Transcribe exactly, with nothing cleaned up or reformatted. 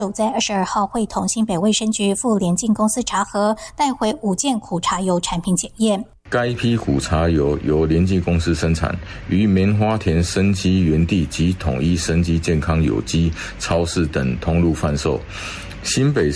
在二十二号会同新北卫生局赴联进公司查核，带回五件苦茶油产品检验。 该批苦茶油由联进公司生产，于棉花田生机园地及统一生机健康有机超市等通路贩售。新北